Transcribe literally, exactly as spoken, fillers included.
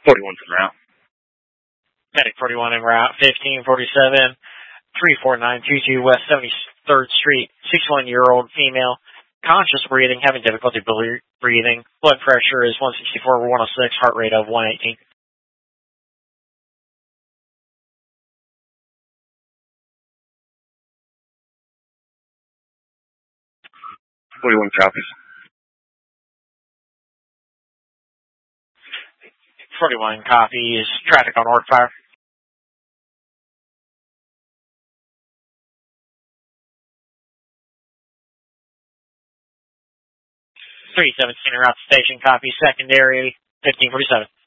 forty-one's en route. Medic forty-one en route, fifteen forty-seven, three four nine two two West seventy-third Street, sixty-one-year-old female, conscious breathing, having difficulty breathing. Blood pressure is one sixty-four over one oh six, heart rate of one eighteen. forty-one copies. forty-one copies. Traffic on Orc Fire. three seventeen route station, copy secondary, fifteen forty-seven.